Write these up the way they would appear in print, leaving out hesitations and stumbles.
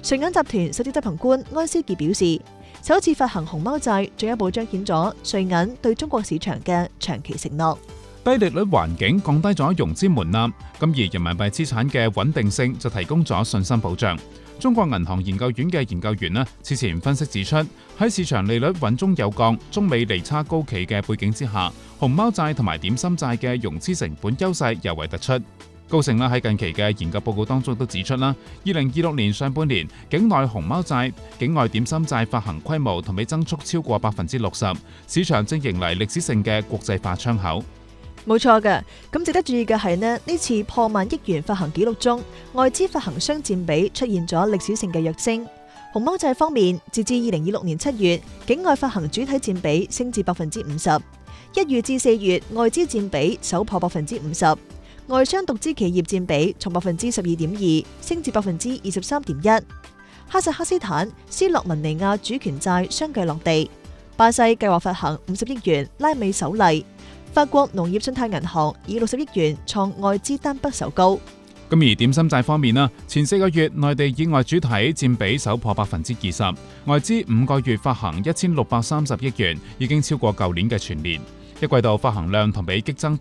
瑞銀集團首席執行官安思傑表示，首次發行熊貓債，進一步彰顯咗瑞銀對中國市場嘅長期承諾。 低利率環境降低咗融資門檻，咁而人民幣資產嘅穩定性就提供咗信心保障。中國銀行研究院嘅研究員呢，此前分析指出，喺市場利率穩中有降、中美利差高企嘅背景之下，熊貓債同埋點心債嘅融資成本優勢尤為突出。高盛喺近期嘅研究報告當中都指出啦，2026年上半年境內熊貓債、境外點心債發行規模同比增速超過60%，市場正迎嚟歷史性嘅國際化窗口。 冇錯嘅，咁值得注意嘅係呢次破萬億元發行紀錄中，外資發行商佔比出現咗歷史性嘅躍升。熊貓債方面，截至2026年7月，境外發行主體佔比升至50%，1月至4月外資佔比首破50%，外商獨資企業佔比從12.2%升至23.1%。哈薩克斯坦、斯洛文尼亞主權債相繼落地，巴西計劃發行50億元拉美首例。法國農業信貸銀行以60億元創外資單筆首高。 咁而點心債方面啦，前4個月內地以外主體佔比首破20%，外資5個月發行1630億元，已經超過舊年嘅全年。一季度發行量同比激增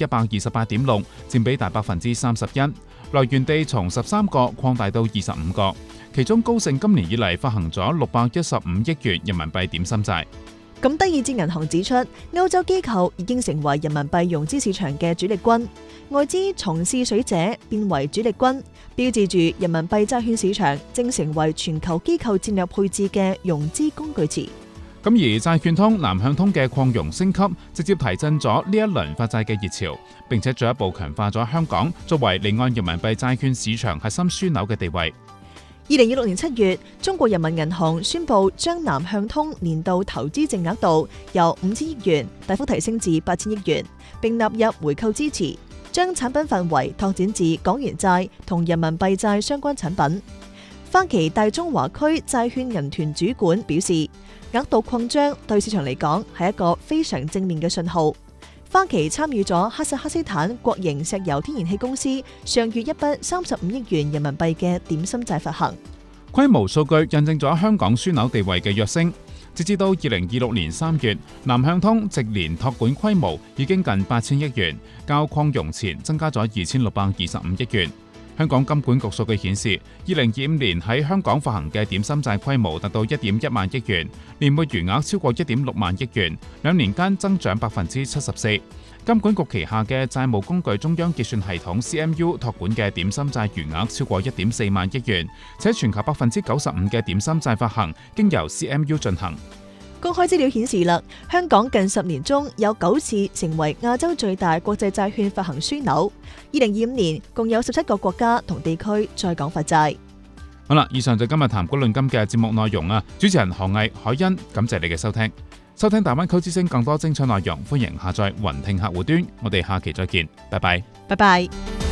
128.6%，佔比大31%，來源地從13個擴大到25個。其中高盛今年以嚟發行咗615億元人民幣點心債。 咁德意志銀行指出，歐洲機構已經成為人民幣融資市場嘅主力軍，外資從試水者變為主力軍，標誌住人民幣債券市場正成為全球機構戰略配置嘅融資工具池。 咁而債券通南向通嘅擴容升級，直接提振咗呢一輪發債嘅熱潮，並且進一步強化咗香港作為離岸人民幣債券市場核心樞紐嘅地位。 2026年7月，中國人民銀行宣布將南向通年度投資淨額度由5000億元大幅提升至8000億元，並納入回購支持，將產品範圍拓展至港元債同人民幣債相關產品。花旗大中華區債券人團主管表示，額度擴張對市場嚟講係一個非常正面嘅信號。花旗參與咗哈薩克斯坦國營石油天然氣公司上月一筆35億元人民幣嘅點心債發行。 規模數據印證咗香港樞紐地位嘅躍升。截至到2026年3月，南向通直年託管規模已經近8000億元，較擴容前增加咗2625億元。香港金管局數據顯示，2025年喺香港發行嘅點心債規模達到1.1萬億元，年末餘額超過1.6萬億元，2年間增長74%。金管局旗下嘅債務工具中央結算系統 CMU 託管嘅點心債餘額超過1.4萬億元，且全球95%嘅點心債發行經由 CMU 進行。 公開資料顯示啦，香港近10年中有9次成為亞洲最大國際債券發行樞紐。2025年共有17個國家同地區在港發債。 好啦，以上就今日談古論今嘅節目內容啊！主持人何毅、海欣，感謝你嘅收聽。收聽大灣區之聲更多精彩內容，歡迎下載雲聽客戶端。我哋下期再見，拜拜。 拜拜。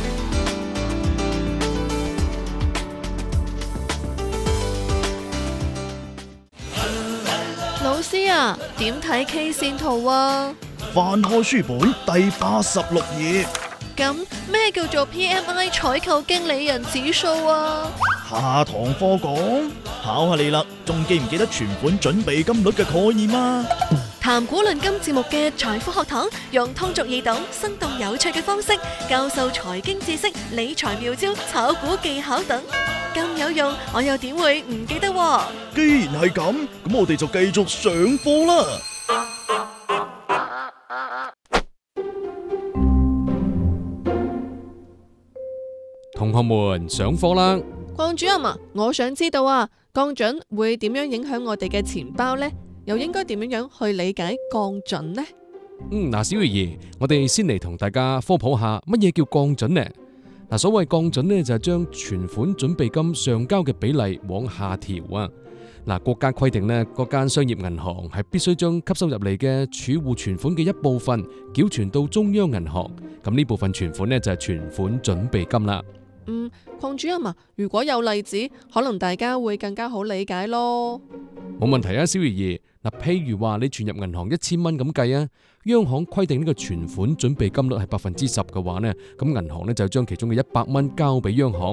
老師啊，點睇 K 線圖啊？ 翻開書本第86頁。 咁咩叫做 PMI 採購經理人指數啊？ 下堂課講，考下你啦，仲記唔記得存款準備金率嘅概念啊？ 談古論今節目嘅財富學堂，用通俗易懂、生動有趣嘅方式教授財經知識、理財妙招、炒股技巧等，咁有用，我又點會唔記得喎？ 既然係咁，咁我哋就繼續上課啦。 同學們上課啦！ 鄺主任啊，我想知道啊，降準會點樣影響我哋嘅錢包呢？又應該點樣去理解降準呢？ 嗱，小魚兒，我哋先嚟同大家科普下乜嘢叫降準呢？嗱，所謂降準呢，就係將存款準備金上交嘅比例往下調啊。嗱，國家規定呢，各間商業銀行係必須將吸收入嚟嘅儲戶存款嘅一部分繳存到中央銀行，咁呢部分存款呢，就係存款準備金啦。 鄺主任啊，如果有例子，可能大家會更加好理解咯。 冇問題啊，小魚兒。嗱，譬如話你存入銀行1000蚊咁計啊，央行規定呢個存款準備金率係10%嘅話呢，咁銀行呢就將其中嘅100蚊交俾央行。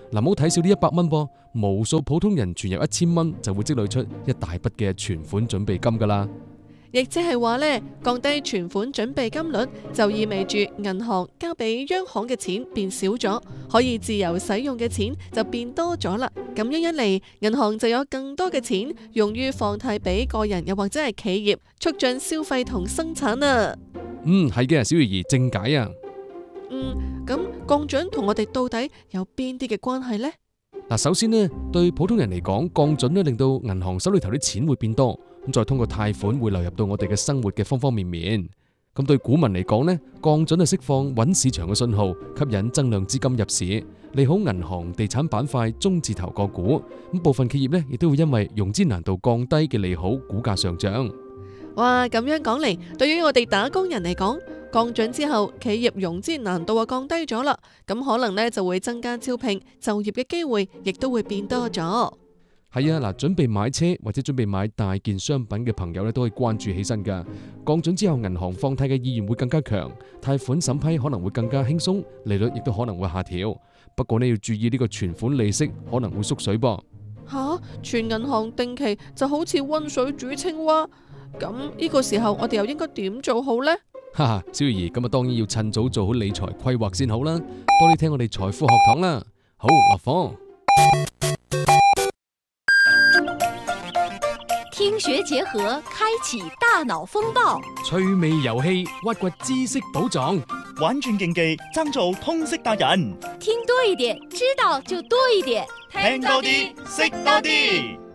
嗱，唔好睇少呢100蚊噃，無數普通人存入1000蚊就會積累出一大筆嘅存款準備金噶啦。 亦即係話呢，降低存款準備金率就意味住銀行交俾央行嘅錢變少咗，可以自由使用嘅錢就變多咗啦。咁樣一嚟，銀行就有更多嘅錢用於放貸俾個人又或者係企業，促進消費同生產啊。 係嘅，小魚兒正解啊。 咁降準同我哋到底有邊啲嘅關係呢？ 嗱，首先呢，對普通人嚟講，降準呢令到銀行手裏頭啲錢會變多，咁再通過貸款會流入到我哋嘅生活嘅方方面面。咁對股民嚟講呢，降準係釋放穩市場嘅信號，吸引增量資金入市，利好銀行、地產板塊中字頭個股。咁部分企業呢，亦都會因為融資難度降低嘅利好，股價上漲。 哇，咁樣講嚟，對於我哋打工人嚟講，降準之後，企業融資難度啊降低咗啦，咁可能呢就會增加招聘，就業嘅機會亦都會變多咗。 係啊，嗱，準備買車或者準備買大件商品嘅朋友呢，都可以關注起身噶。降準之後，銀行放貸嘅意願會更加強，貸款審批可能會更加輕鬆，利率亦都可能會下調。不過呢，要注意呢個存款利息可能會縮水噃。 存銀行定期就好似溫水煮青蛙，咁呢個時候我哋又應該點做好呢？ 哈哈，小魚兒，咁啊當然要趁早做好理財規劃先好啦。多啲聽我哋財富學堂啦。好，落課。 聽學結合，開啟大腦風暴。 趣味遊戲，挖掘知識寶藏。 玩轉競技，爭做通識達人。 聽多一點，知道就多一點。 聽多啲，識多啲。